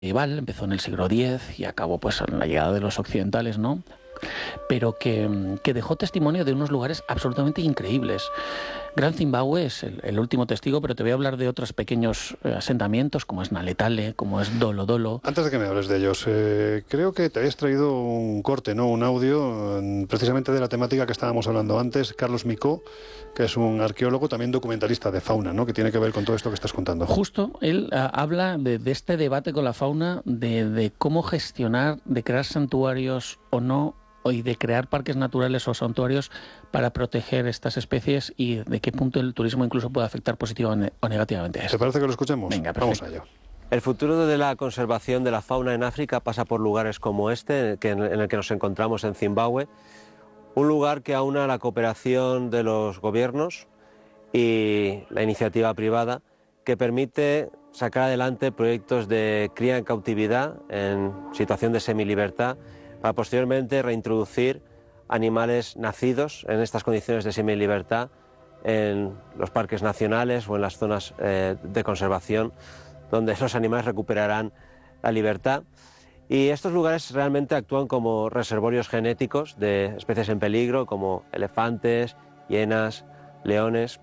medieval, empezó en el siglo X y acabó pues en la llegada de los occidentales, ¿no? Pero que dejó testimonio de unos lugares absolutamente increíbles. Gran Zimbabue es el último testigo, pero te voy a hablar de otros pequeños asentamientos, como es Naletale, como es Dolo Dolo. Antes de que me hables de ellos, creo que te habías traído un corte, ¿no? Un audio, precisamente de la temática que estábamos hablando antes. Carlos Micó, que es un arqueólogo, también documentalista de fauna, ¿no? Que tiene que ver con todo esto que estás contando. Justo, él habla de este debate con la fauna, de cómo gestionar, de crear santuarios o no, y de crear parques naturales o santuarios para proteger estas especies, y de qué punto el turismo incluso puede afectar positivamente o negativamente a eso. ¿Te parece que lo escuchemos? Venga, vamos a ello. El futuro de la conservación de la fauna en África pasa por lugares como este, en el que nos encontramos en Zimbabue, un lugar que aúna la cooperación de los gobiernos y la iniciativa privada, que permite sacar adelante proyectos de cría en cautividad, en situación de semilibertad, para posteriormente reintroducir animales nacidos en estas condiciones de semilibertad en los parques nacionales o en las zonas de conservación, donde los animales recuperarán la libertad. Y estos lugares realmente actúan como reservorios genéticos de especies en peligro, como elefantes, hienas, leones,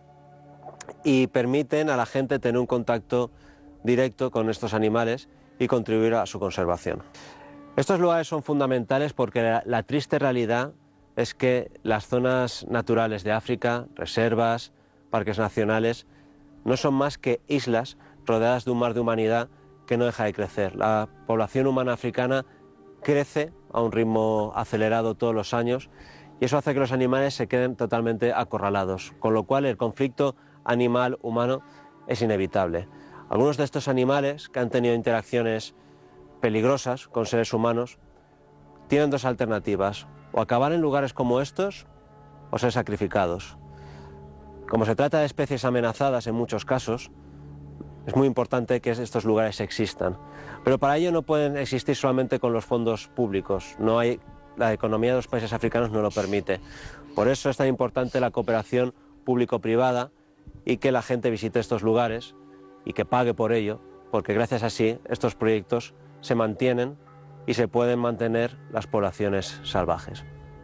y permiten a la gente tener un contacto directo con estos animales y contribuir a su conservación. Estos lugares son fundamentales porque la triste realidad es que las zonas naturales de África, reservas, parques nacionales, no son más que islas rodeadas de un mar de humanidad que no deja de crecer. La población humana africana crece a un ritmo acelerado todos los años, y eso hace que los animales se queden totalmente acorralados, con lo cual el conflicto animal-humano es inevitable. Algunos de estos animales que han tenido interacciones peligrosas con seres humanos tienen dos alternativas: o acabar en lugares como estos o ser sacrificados. Como se trata de especies amenazadas en muchos casos, es muy importante que estos lugares existan, pero para ello no pueden existir solamente con los fondos públicos. La economía de los países africanos no lo permite. Por eso es tan importante la cooperación público-privada y que la gente visite estos lugares y que pague por ello, porque gracias a sí estos proyectos se mantienen y se pueden mantener las poblaciones salvajes.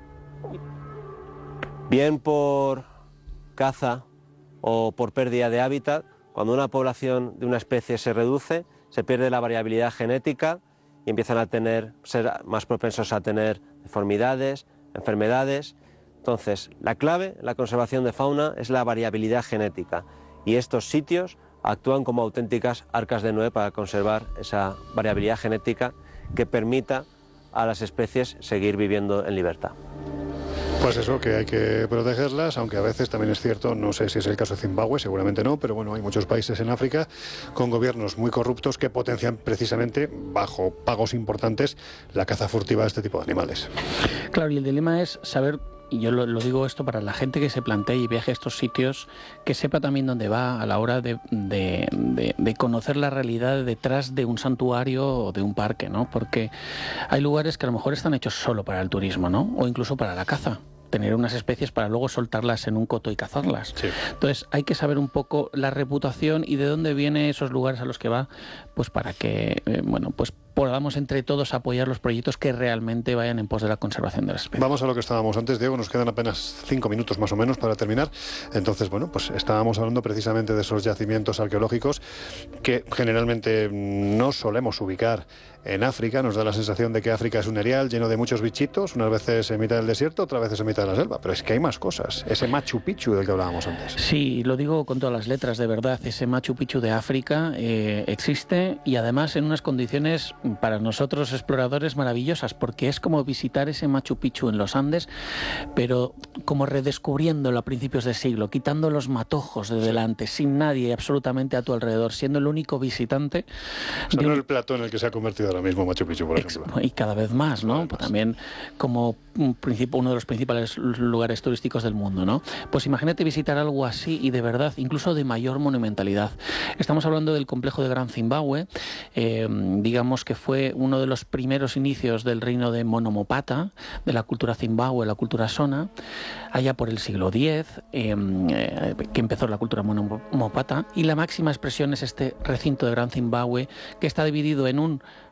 Bien por caza o por pérdida de hábitat, cuando una población de una especie se reduce, se pierde la variabilidad genética y empiezan a ser más propensos a tener deformidades, enfermedades. Entonces, la clave en la conservación de fauna es la variabilidad genética, y estos sitios actúan como auténticas arcas de Noé para conservar esa variabilidad genética que permita a las especies seguir viviendo en libertad. Pues eso, que hay que protegerlas, aunque a veces también es cierto, no sé si es el caso de Zimbabue, seguramente no, pero bueno, hay muchos países en África con gobiernos muy corruptos que potencian precisamente, bajo pagos importantes, la caza furtiva de este tipo de animales. Claro, y el dilema es saber, y yo lo digo esto para la gente que se plantee y viaje a estos sitios, que sepa también dónde va a la hora de conocer la realidad detrás de un santuario o de un parque, ¿no? Porque hay lugares que a lo mejor están hechos solo para el turismo, ¿no? O incluso para la caza. Tener unas especies para luego soltarlas en un coto y cazarlas. Sí. Entonces hay que saber un poco la reputación y de dónde vienen esos lugares a los que va, pues para que, pues podamos entre todos apoyar los proyectos que realmente vayan en pos de la conservación de las especies. Vamos a lo que estábamos antes, Diego, nos quedan apenas 5 minutos más o menos para terminar. Entonces, pues estábamos hablando precisamente de esos yacimientos arqueológicos que generalmente no solemos ubicar en África. Nos da la sensación de que África es un erial lleno de muchos bichitos, unas veces en mitad del desierto, otras veces en mitad de la selva, pero es que hay más cosas. Ese Machu Picchu del que hablábamos antes. Sí, lo digo con todas las letras, de verdad, ese Machu Picchu de África existe, y además en unas condiciones para nosotros exploradores maravillosas, porque es como visitar ese Machu Picchu en los Andes, pero como redescubriéndolo a principios de siglo, quitando los matojos de delante, sin nadie absolutamente a tu alrededor, siendo el único visitante. O sea, no el plato en el que se ha convertido ahora mismo Machu Picchu, por ejemplo. Y cada vez más, ¿no? Pues también como uno de los principales lugares turísticos del mundo, ¿no? Pues imagínate visitar algo así, y de verdad, incluso de mayor monumentalidad. Estamos hablando del complejo de Gran Zimbabue, digamos que que fue uno de los primeros inicios del reino de Monomopata, de la cultura Zimbabue, la cultura Shona, allá por el siglo X, que empezó la cultura Monomopata, y la máxima expresión es este recinto de Gran Zimbabue, que está dividido en un